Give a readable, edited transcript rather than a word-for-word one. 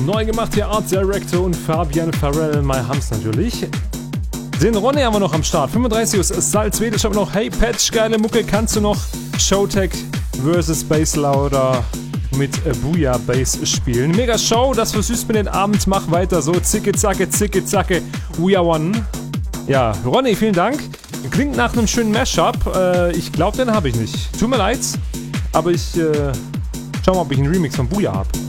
Neu gemacht hier Art Director und Fabian Farrell, My Hams natürlich. Den Ronny haben wir noch am Start. 35 aus Salzwedel. Ich habe noch Hey Patch, geile Mucke. Kannst du noch Showtech vs. Bass Louder mit Booyah Bass spielen? Mega Show, das versüßt mir den Abend. Mach weiter so. Zicke, zacke, we are one. Ja, Ronny, vielen Dank. Klingt nach einem schönen Mashup. Ich glaube, den habe ich nicht. Tut mir leid, aber ich schau mal, ob ich einen Remix von Booyah habe.